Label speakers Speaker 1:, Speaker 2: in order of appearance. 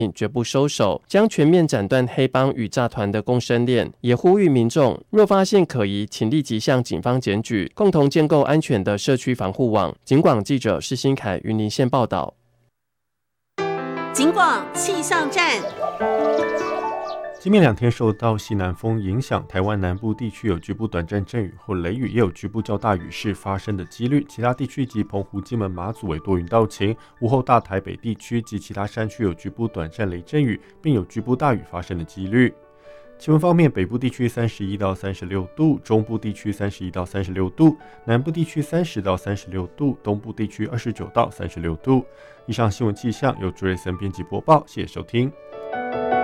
Speaker 1: 绝不收手，将全面斩断黑帮与诈团的共生链，也呼吁民众若发现可疑，请立即向警方检举，共同建构安全的社区防护网。警广记者施新凯云林县报道。
Speaker 2: 警广气象站。
Speaker 3: 今明2天受到西南风影响，台湾南部地区有局部短暂阵雨或雷雨，也有局部较大雨势发生的几率。其他地区及澎湖、金门、马祖为多云到晴。午后大台北地区及其他山区有局部短暂雷阵雨，并有局部大雨发生的几率。气温方面，北部地区31到36度，中部地区31到36度，南部地区30到36度，东部地区29到36度。以上新闻气象由朱瑞森编辑播报，谢谢收听。